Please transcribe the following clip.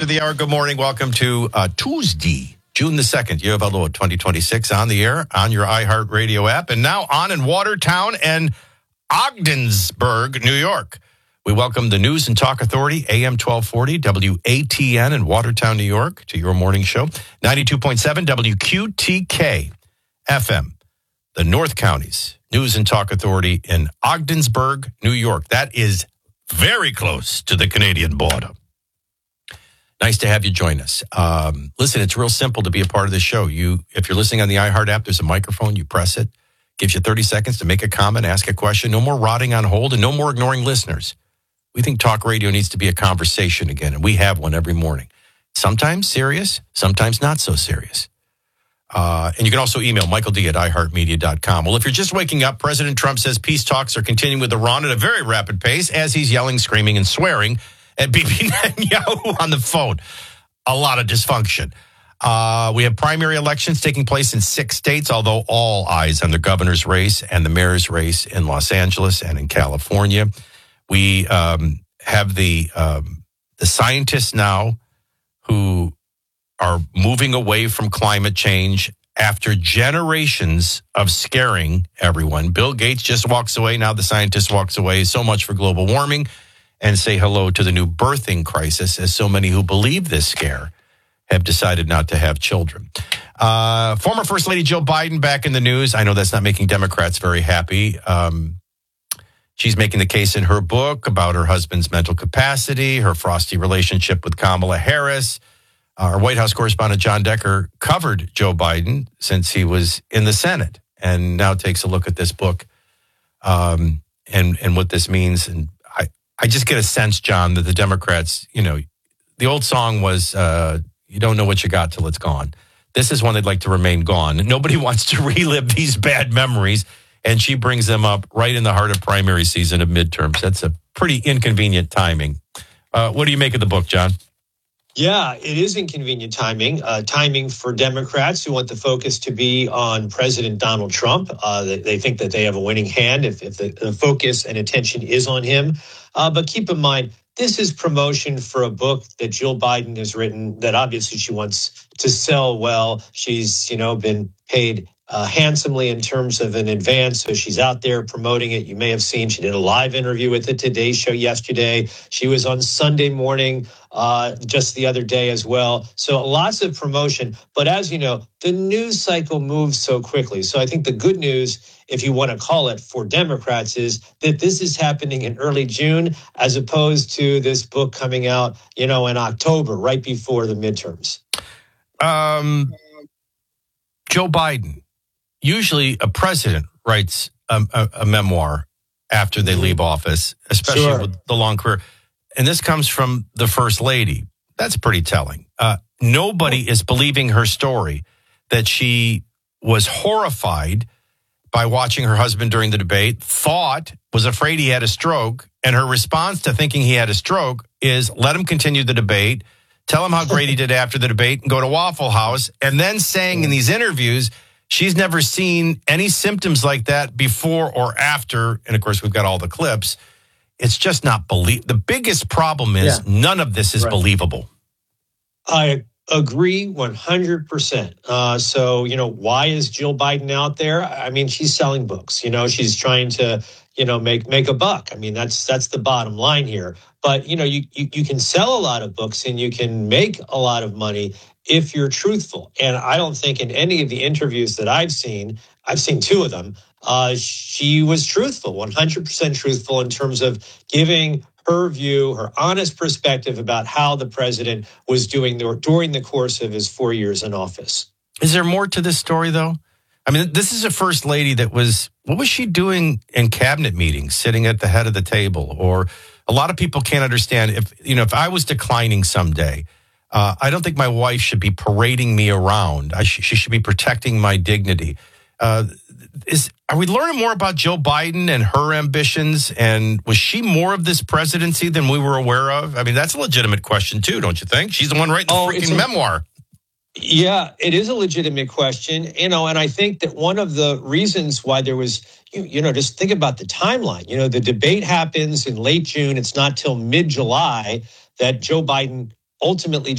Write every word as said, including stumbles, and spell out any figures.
of the hour. Good morning. Welcome to uh, Tuesday, June the second, year of our Lord, twenty twenty-six, on the air, on your iHeartRadio app, and now on in Watertown and Ogdensburg, New York. We welcome the News and Talk Authority, A M twelve forty, W A T N in Watertown, New York, to your morning show. ninety-two point seven W Q T K F M, the North Counties News and Talk Authority in Ogdensburg, New York. That is very close to the Canadian border. Nice to have you join us. Um, listen, it's real simple to be a part of this show. You, if you're listening on the iHeart app, there's a microphone. You press it. Gives you thirty seconds to make a comment, ask a question. No more rotting on hold and no more ignoring listeners. We think talk radio needs to be a conversation again, and we have one every morning. Sometimes serious, sometimes not so serious. Uh, and you can also email Michael D at i heart media dot com. Well, if you're just waking up, President Trump says peace talks are continuing with Iran at a very rapid pace as he's yelling, screaming, and swearing at Bibi Netanyahu on the phone. A lot of dysfunction. Uh, we have primary elections taking place in six states, although all eyes on the governor's race and the mayor's race in Los Angeles and in California. We um, have the um, the scientists now who are moving away from climate change after generations of scaring everyone. Bill Gates just walks away. Now the scientist walks away. So much for global warming. And say hello to the new birthing crisis, as so many who believe this scare have decided not to have children. Uh, former First Lady Jill Biden back in the news. I know that's not making Democrats very happy. Um, she's making the case in her book about her husband's mental capacity, her frosty relationship with Kamala Harris. Uh, our White House correspondent John Decker covered Joe Biden since he was in the Senate and now takes a look at this book um, and, and what this means. And I, I just get a sense, John, that the Democrats, you know, the old song was, uh, you don't know what you got till it's gone. This is one they'd like to remain gone. Nobody wants to relive these bad memories, and she brings them up right in the heart of primary season of midterms. That's a pretty inconvenient timing. Uh, what do you make of the book, John? Yeah, it is inconvenient timing. Uh, timing for Democrats who want the focus to be on President Donald Trump. Uh, they, they think that they have a winning hand if, if the, the focus and attention is on him. Uh, but keep in mind, this is promotion for a book that Jill Biden has written that obviously she wants to sell well. She's, you know, been paid uh, handsomely in terms of an advance. So she's out there promoting it. You may have seen she did a live interview with the Today Show yesterday. She was on Sunday morning uh, just the other day as well. So lots of promotion. But as you know, the news cycle moves so quickly. So I think the good news, if you want to call it, for Democrats is that this is happening in early June as opposed to this book coming out, you know, in October, right before the midterms. Um, Joe Biden. Usually a president writes a, a, a memoir after they leave office, especially sure. with the long career. And this comes from the First Lady. That's pretty telling. Uh, nobody is believing her story that she was horrified by watching her husband during the debate, thought, was afraid he had a stroke. And her response to thinking he had a stroke is let him continue the debate, tell him how great he did after the debate, and go to Waffle House. And then saying in these interviews, she's never seen any symptoms like that before or after. And of course, we've got all the clips. It's just not believe. The biggest problem is yeah. none of this is right. believable. I agree one hundred percent. Uh, so, you know, why is Jill Biden out there? I mean, she's selling books. You know, she's trying to, you know, make make a buck. I mean, that's that's the bottom line here. But, you know, you, you, you can sell a lot of books and you can make a lot of money if you're truthful. And I don't think in any of the interviews that I've seen, I've seen two of them, uh, she was truthful, one hundred percent truthful in terms of giving her view, her honest perspective about how the president was doing the, during the course of his four years in office. Is there more to this story, though? I mean, this is a first lady that was, what was she doing in cabinet meetings, sitting at the head of the table? Or a lot of people can't understand if, you know, if I was declining someday, uh, I don't think my wife should be parading me around. I sh- she should be protecting my dignity. Uh, is Are we learning more about Joe Biden and her ambitions? And was she more of this presidency than we were aware of? I mean, that's a legitimate question, too, don't you think? She's the one writing the oh, freaking a- memoir. Yeah, it is a legitimate question, you know, and I think that one of the reasons why there was, you, you know, just think about the timeline. You know, the debate happens in late June. It's not till mid-July that Joe Biden ultimately